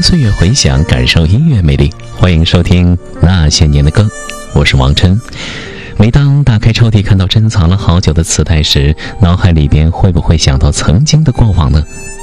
岁月回响，感受音乐魅力。欢迎收听那些年的歌，我是王琛。每当打开抽屉看到珍藏了好久的磁带时，脑海里边会不会想到曾经的过往呢？